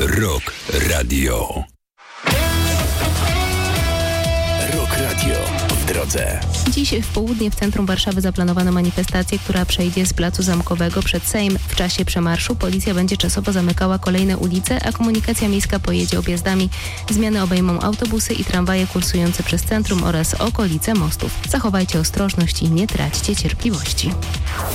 Rock Radio. Rock Radio w drodze. Dziś w południe w centrum Warszawy zaplanowano manifestację, która przejdzie z Placu Zamkowego przed Sejm. W czasie przemarszu policja będzie czasowo zamykała kolejne ulice, a komunikacja miejska pojedzie objazdami. Zmiany obejmą autobusy i tramwaje kursujące przez centrum oraz okolice mostów. Zachowajcie ostrożność i nie traćcie cierpliwości.